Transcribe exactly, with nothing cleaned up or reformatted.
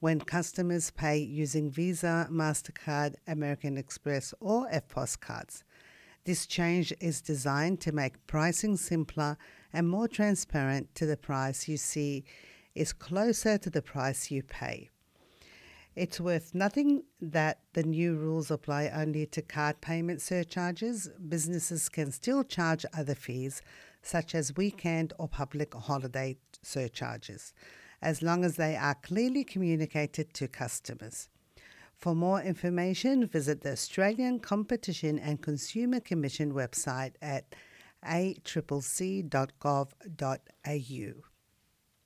when customers pay using Visa, MasterCard, American Express or E F T P O S cards. This change is designed to make pricing simpler and more transparent to the price you see is closer to the price you pay. It's worth noting that the new rules apply only to card payment surcharges. Businesses can still charge other fees, such as weekend or public holiday surcharges, as long as they are clearly communicated to customers. For more information, visit the Australian Competition and Consumer Commission website at a c c dot gov dot a u.